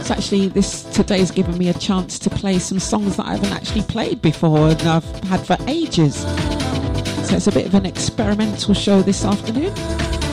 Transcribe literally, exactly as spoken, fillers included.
it's actually this today's given me a chance to play some songs that I haven't actually played before and I've had for ages. So it's a bit of an experimental show this afternoon.